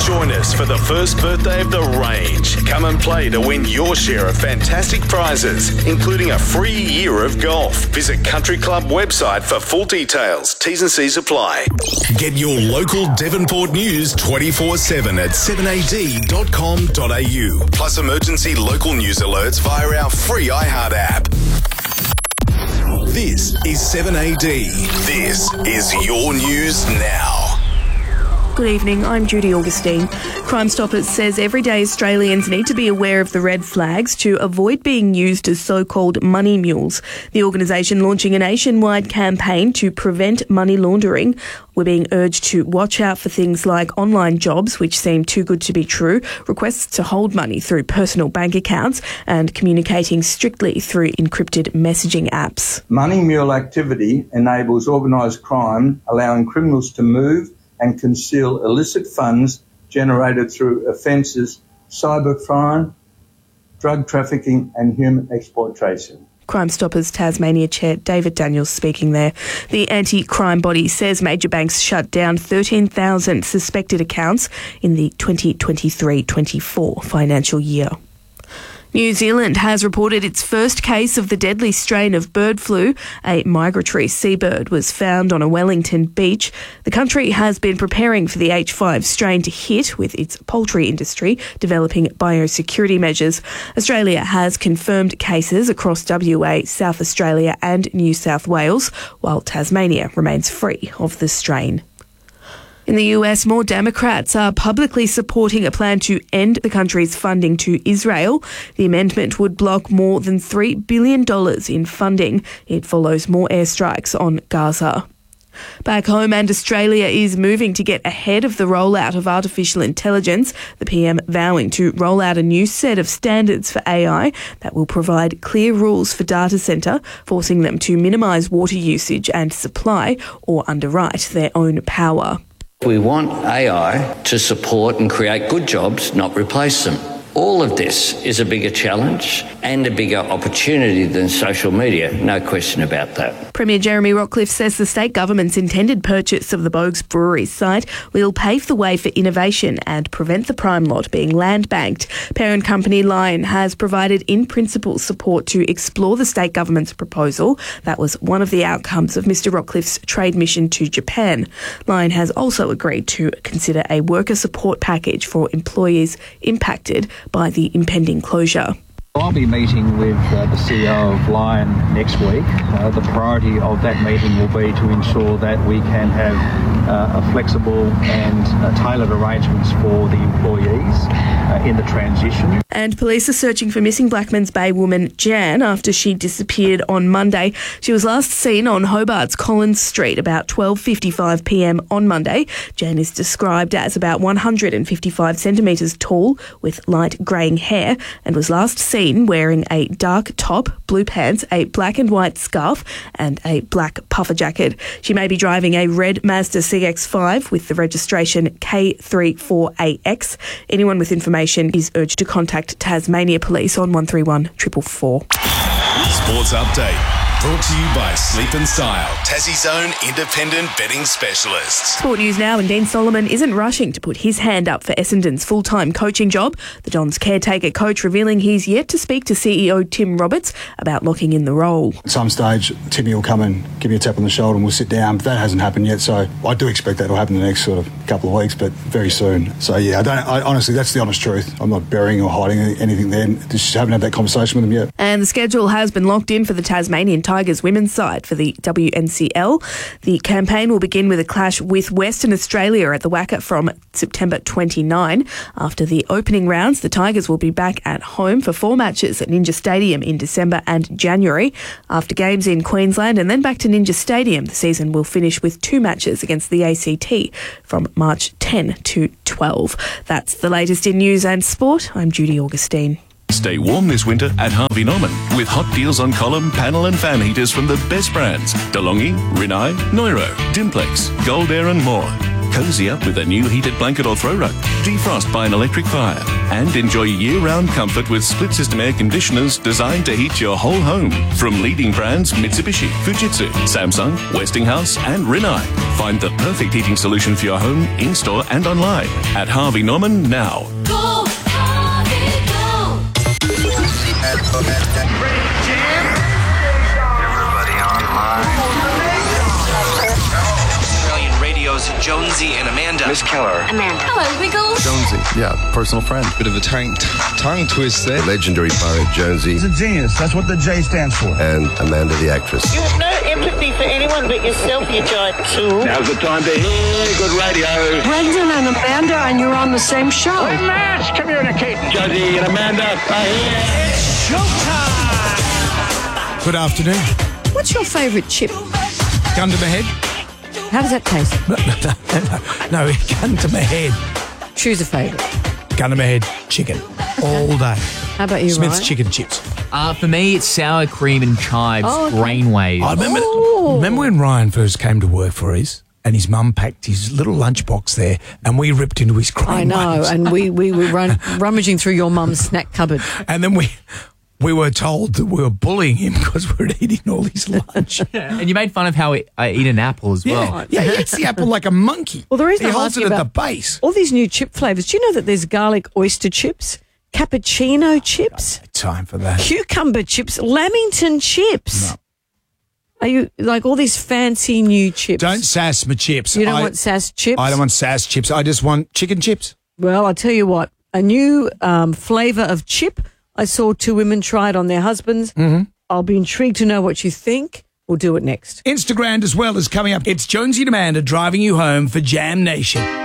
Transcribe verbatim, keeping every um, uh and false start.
Join us for the first birthday of the range. Come and play to win your share of fantastic prizes, including a free year of golf. Visit Country Club website for full details. T's and C's apply. Get your local Devonport news twenty-four seven at seven a d dot com dot a u. Plus emergency local news alerts via our free iHeart app. This is seven A D. This is your news now. Good evening, I'm Judy Augustine. Crime Stoppers says everyday Australians need to be aware of the red flags to avoid being used as so-called money mules. The organisation launching a nationwide campaign to prevent money laundering. We're being urged to watch out for things like online jobs, which seem too good to be true, requests to hold money through personal bank accounts, and communicating strictly through encrypted messaging apps. Money mule activity enables organised crime, allowing criminals to move and conceal illicit funds generated through offences, cybercrime, drug trafficking and human exploitation. Crime Stoppers Tasmania Chair David Daniels speaking there. The anti-crime body says major banks shut down thirteen thousand suspected accounts in the twenty twenty-three twenty-four financial year. New Zealand has reported its first case of the deadly strain of bird flu. A migratory seabird was found on a Wellington beach. The country has been preparing for the H five strain to hit, with its poultry industry developing biosecurity measures. Australia has confirmed cases across W A, South Australia and New South Wales, while Tasmania remains free of the strain. In the U S, more Democrats are publicly supporting a plan to end the country's funding to Israel. The amendment would block more than three billion dollars in funding. It follows more airstrikes on Gaza. Back home, and Australia is moving to get ahead of the rollout of artificial intelligence, the P M vowing to roll out a new set of standards for A I that will provide clear rules for data centre, forcing them to minimise water usage and supply or underwrite their own power. We want A I to support and create good jobs, not replace them. All of this is a bigger challenge and a bigger opportunity than social media, no question about that. Premier Jeremy Rockliff says the state government's intended purchase of the Bogues Brewery site will pave the way for innovation and prevent the prime lot being land banked. Parent company Lion has provided in-principle support to explore the state government's proposal. That was one of the outcomes of Mr Rockliff's trade mission to Japan. Lion has also agreed to consider a worker support package for employees impacted by the impending closure. I'll be meeting with uh, the C E O of Lion next week. Uh, the priority of that meeting will be to ensure that we can have uh, a flexible and uh, tailored arrangements for the employees uh, in the transition. And police are searching for missing Blackmans Bay woman Jan after she disappeared on Monday. She was last seen on Hobart's Collins Street about twelve fifty-five p m on Monday. Jan is described as about one hundred fifty-five centimetres tall with light greying hair and was last seen wearing a dark top, blue pants, a black and white scarf and a black puffer jacket. She may be driving a red Mazda C X five with the registration K three four A X. Anyone with information is urged to contact Tasmania Police on one three one four four four. Sports Update. Brought to you by Sleep and Style, Tassie's own independent betting specialists. Sport news now, and Dean Solomon isn't rushing to put his hand up for Essendon's full-time coaching job. The Dons caretaker coach revealing he's yet to speak to C E O Tim Roberts about locking in the role. At some stage, Timmy will come and give me a tap on the shoulder and we'll sit down, but that hasn't happened yet, so I do expect that will happen in the next sort of couple of weeks, but very soon. So yeah, I don't. I, honestly, that's the honest truth. I'm not burying or hiding anything there. Just haven't had that conversation with him yet. And the schedule has been locked in for the Tasmanian Tigers women's side for the W N C L. The campaign will begin with a clash with Western Australia at the Wacker from September twenty-ninth. After the opening rounds, the Tigers will be back at home for four matches at Ninja Stadium in December and January. After games in Queensland and then back to Ninja Stadium, the season will finish with two matches against the A C T from March tenth to twelfth. That's the latest in news and sport. I'm Judy Augustine. Stay warm this winter at Harvey Norman with hot deals on column, panel and fan heaters from the best brands: DeLonghi, Rinnai, Neuro, Dimplex, Gold Air and more. Cozy up with a new heated blanket or throw rug. Defrost by an electric fire. And enjoy year-round comfort with split-system air conditioners designed to heat your whole home. From leading brands Mitsubishi, Fujitsu, Samsung, Westinghouse and Rinnai. Find the perfect heating solution for your home, in-store and online at Harvey Norman now. Go, Harvey, go! Everybody online. Australian Radio's Jonesy and Amanda. Miss Keller. Amanda. Hello, Wiggles. Jonesy, yeah, personal friend. Bit of a tongue, t- tongue twist there. The legendary pirate Jonesy. He's a genius. That's what the J stands for. And Amanda the actress. You have no empathy for anyone but yourself, you giant tool. Now's the time to hear good radio. Brendan and Amanda, and you're on the same show. We're mass communicating. Jonesy and Amanda are here. It's showtime. Good afternoon. What's your favourite chip? Gun to my head. How does that taste? No, no, no, gun to my head. Choose a favourite. Gun to my head, chicken. All day. How about you, Smith's Ryan? chicken chips. Uh, for me, it's sour cream and chives, Oh, okay. Brainwave. I remember, Oh. remember when Ryan first came to work for us and his mum packed his little lunchbox there and we ripped into his cream I know, waves. and we, we were run, rummaging through your mum's snack cupboard. And then we we were told that we were bullying him because we were eating all his lunch. Yeah, and you made fun of how I, I eat an apple as well. Yeah, yeah, he eats the apple like a monkey. Well, the reason he I'm holds it asking at the about base. all these new chip flavours, do you know that there's garlic oyster chips, cappuccino chips, Time for that. cucumber chips, lamington chips? No. Are you like all these fancy new chips? Don't sass my chips. You don't I, want sass chips? I don't want sass chips. I just want chicken chips. Well, I'll tell you what, a new um, flavour of chip. I saw two women try it on their husbands. Mm-hmm. I'll be intrigued to know what you think. We'll do it next. Instagram as well is coming up. It's Jonesy and Amanda driving you home for Jam Nation.